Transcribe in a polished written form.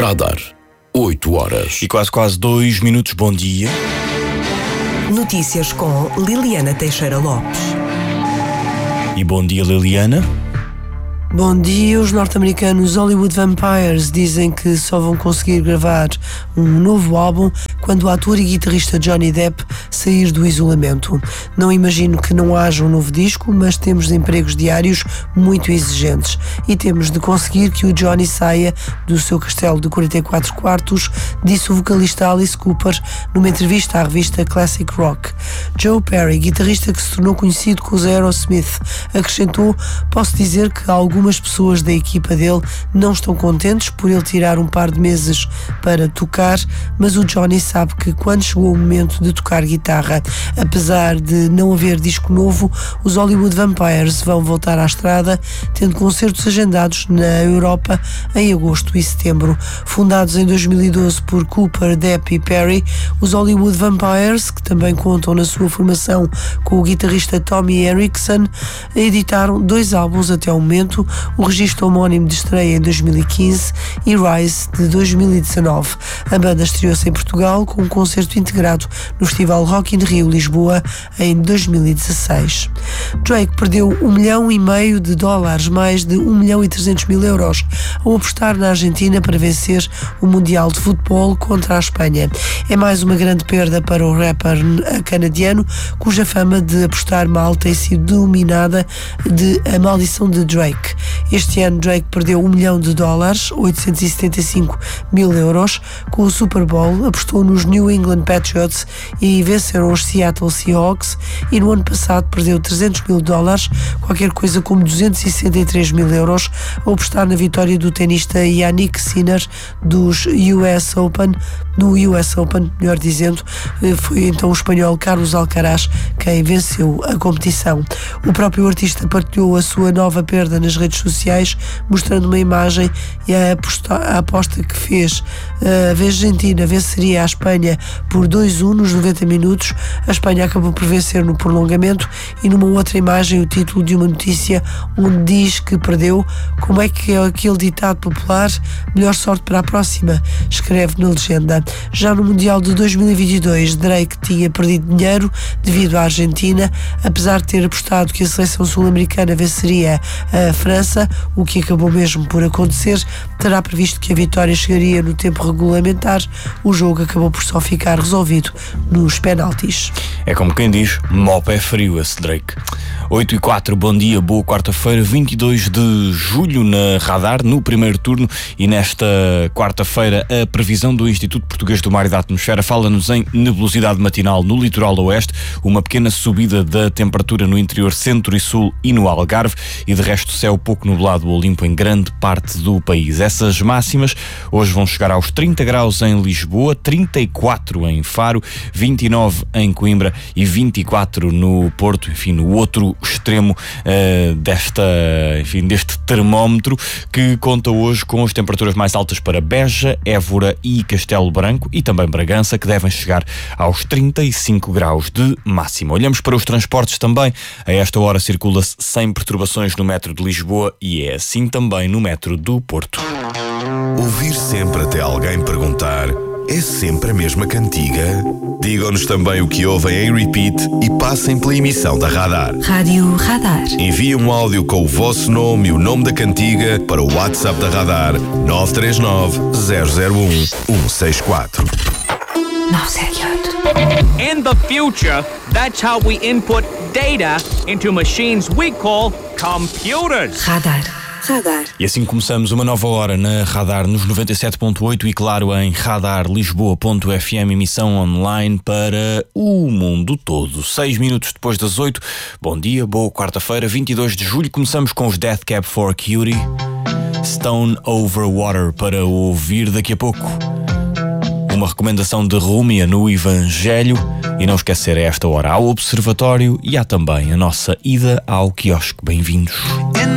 Radar, 8 horas. E quase 2 minutos, bom dia. Notícias com Liliana Teixeira Lopes. E bom dia, Liliana. Bom dia. Os norte-americanos Hollywood Vampires dizem que só vão conseguir gravar um novo álbum quando o ator e guitarrista Johnny Depp sair do isolamento. Não imagino que não haja um novo disco, mas temos empregos diários muito exigentes e temos de conseguir que o Johnny saia do seu castelo de 44 quartos, disse o vocalista Alice Cooper numa entrevista à revista Classic Rock. Joe Perry, guitarrista que se tornou conhecido com os Aerosmith, acrescentou: posso dizer que algumas pessoas da equipa dele não estão contentes por ele tirar um par de meses para tocar, mas o Johnny sabe que quando chegou o momento de tocar guitarra, apesar de não haver disco novo, os Hollywood Vampires vão voltar à estrada, tendo concertos agendados na Europa em agosto e setembro. Fundados em 2012 por Cooper, Depp e Perry, os Hollywood Vampires, que também contam na sua formação com o guitarrista Tommy Erickson, editaram 2 álbuns até ao momento, o registro homónimo de estreia em 2015 e Rise de 2019. A banda estreou-se em Portugal com um concerto integrado no Festival Rock in Rio Lisboa em 2016. Drake perdeu $1,5 milhão, mais de 1,3 milhão, ao apostar na Argentina para vencer o Mundial de Futebol contra a Espanha. É mais uma grande perda para o rapper canadiano, cuja fama de apostar mal tem sido dominada de A Maldição de Drake. Este ano Drake perdeu $1 milhão, 875 mil euros, com o Super Bowl, apostou nos New England Patriots e venceram os Seattle Seahawks, e no ano passado perdeu $300 mil, qualquer coisa como 263 mil euros, ao apostar na vitória do tenista Yannick Sinner dos US Open. No US Open, melhor dizendo, foi então o espanhol Carlos Alcaraz quem venceu a competição. O próprio artista partilhou a sua nova perda nas redes sociais, mostrando uma imagem e a aposta que fez. A Argentina venceria a Espanha por 2-1 nos 90 minutos. A Espanha acabou por vencer no prolongamento, e numa outra imagem o título de uma notícia onde diz que perdeu. Como é que é aquele ditado popular? Melhor sorte para a próxima, escreve na legenda. Já no Mundial de 2022, Drake tinha perdido dinheiro devido à Argentina, apesar de ter apostado que a seleção sul-americana venceria a França, o que acabou mesmo por acontecer. Terá previsto que a vitória chegaria no tempo regulamentar. O jogo acabou por só ficar resolvido nos penaltis. É como quem diz, mó pé frio esse Drake. 8h04, bom dia, boa quarta-feira, 22 de julho na Radar, no primeiro turno, e nesta quarta-feira a previsão do Instituto Português do Mar e da Atmosfera fala-nos em nebulosidade matinal no litoral oeste, uma pequena subida da temperatura no interior centro e sul e no Algarve, e de resto céu pouco nublado ou limpo em grande parte do país. Essas máximas hoje vão chegar aos 30 graus em Lisboa, 34 em Faro, 29 em Coimbra e 24 no Porto, enfim, no outro extremo deste termómetro, que conta hoje com as temperaturas mais altas para Beja, Évora e Castelo Branco, e também Bragança, que devem chegar aos 35 graus de máxima. Olhamos para os transportes também. A esta hora circula-se sem perturbações no metro de Lisboa, e é assim também no metro do Porto. Ouvir sempre até alguém perguntar: é sempre a mesma cantiga? Digam-nos também o que ouvem em repeat e passem pela emissão da Radar. Rádio Radar. Enviem um áudio com o vosso nome e o nome da cantiga para o WhatsApp da Radar 939 001 164. 978. In the future, that's how we input data into machines we call computers. Radar. Radar. E assim começamos uma nova hora na Radar nos 97.8 e, claro, em radarlisboa.fm, emissão online para o mundo todo. 6 minutos depois das 8. Bom dia, boa quarta-feira, 22 de julho. Começamos com os Death Cab for Cutie, Stone Over Water, para ouvir daqui a pouco. Uma recomendação de Rúmia no Evangelho, e não esquecer a esta hora ao Observatório, e há também a nossa ida ao quiosque. Bem-vindos.